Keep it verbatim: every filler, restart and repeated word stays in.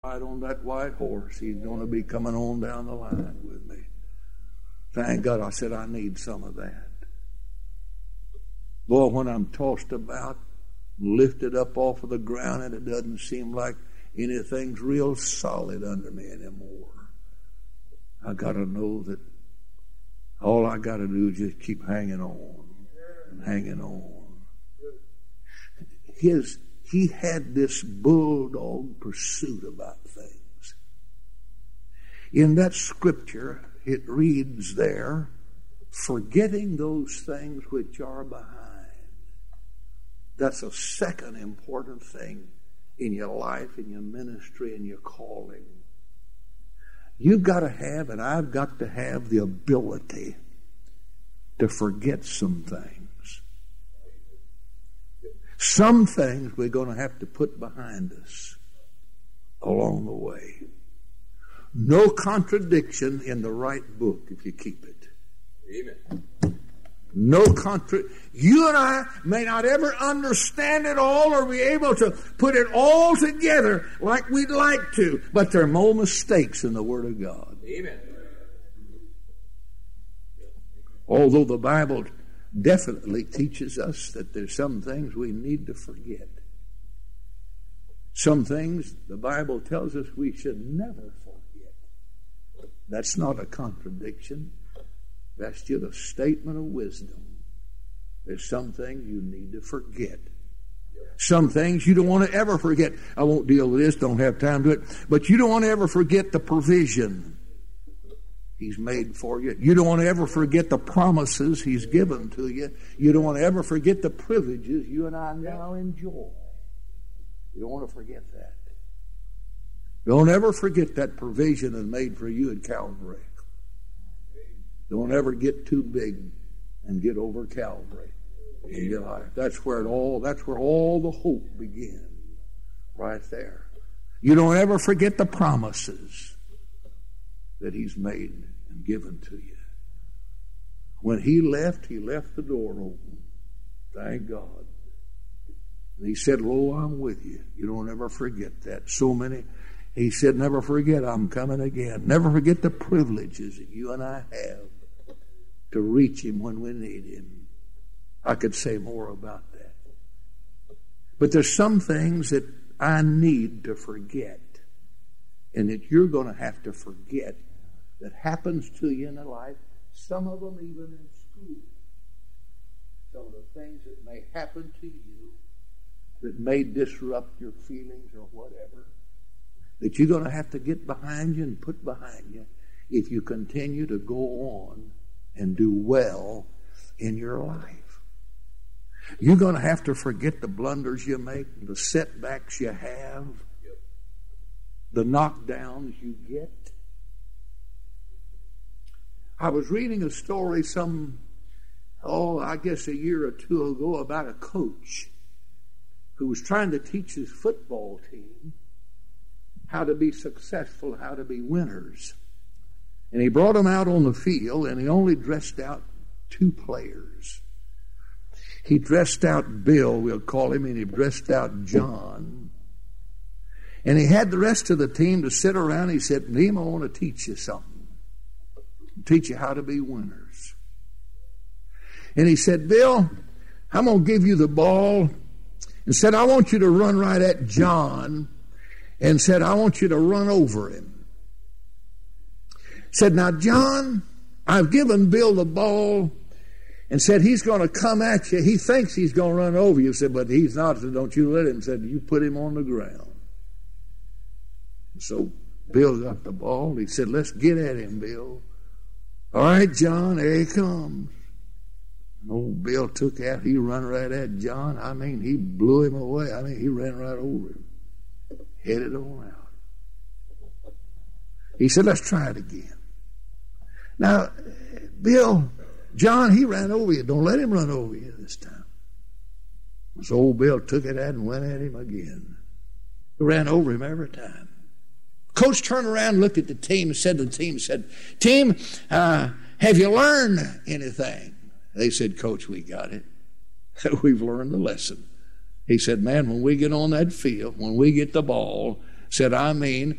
ride on that white horse. He's going to be coming on down the line with me. Thank God. I said, I need some of that. Boy, when I'm tossed about, lifted up off of the ground, and it doesn't seem like anything's real solid under me anymore, I got to know that all I got to do is just keep hanging on and hanging on. His, he had this bulldog pursuit about things. In that scripture, it reads there, forgetting those things which are behind. That's a second important thing in your life, in your ministry, in your calling. You've got to have, and I've got to have, the ability to forget some things. Some things we're going to have to put behind us along the way. No contradiction in the right book if you keep it. Amen. No contra. You and I may not ever understand it all or be able to put it all together like we'd like to, but there are no mistakes in the Word of God. Amen. Although the Bible definitely teaches us that there's some things we need to forget. Some things the Bible tells us we should never forget. That's not a contradiction. That's just a statement of wisdom. There's some things you need to forget. Some things you don't want to ever forget. I won't deal with this, don't have time to it. But you don't want to ever forget the provision He's made for you. You don't want to ever forget the promises He's given to you. You don't want to ever forget the privileges you and I now enjoy. You don't want to forget that. Don't ever forget that provision is made for you at Calvary. Don't ever get too big and get over Calvary in your life. That's where it all, that's where all the hope begins. Right there. You don't ever forget the promises that He's made and given to you. When He left, He left the door open. Thank God. And He said, lo, I'm with you. You don't ever forget that. So many, He said, never forget I'm coming again. Never forget the privileges that you and I have to reach Him when we need Him. I could say more about that. But there's some things that I need to forget, and that you're going to have to forget, that happens to you in a life, some of them even in school. Some of the things that may happen to you that may disrupt your feelings or whatever, that you're going to have to get behind you and put behind you if you continue to go on and do well in your life. You're going to have to forget the blunders you make, the setbacks you have, the knockdowns you get. I was reading a story some, oh, I guess a year or two ago about a coach who was trying to teach his football team how to be successful, how to be winners. And he brought them out on the field, and he only dressed out two players. He dressed out Bill, we'll call him, and he dressed out John. And he had the rest of the team to sit around. He said, Neem, I want to teach you something. Teach you how to be winners. And he said, Bill, I'm going to give you the ball. And said, I want you to run right at John. And said, I want you to run over him. Said, now, John, I've given Bill the ball, and said, he's going to come at you. He thinks he's going to run over you. Said, but he's not. Said, don't you let him. Said, you put him on the ground. So Bill got the ball. He said, let's get at him, Bill. All right, John, there he comes. Old Bill took out. He run right at John. I mean, he blew him away. I mean, he ran right over him. Headed on out. He said, let's try it again. Now, Bill, John, he ran over you. Don't let him run over you this time. So old Bill took it out and went at him again. He ran over him every time. Coach turned around, looked at the team, and said to the team, said, Team, uh, have you learned anything? They said, Coach, we got it. We've learned the lesson. He said, man, when we get on that field, when we get the ball, said, I mean,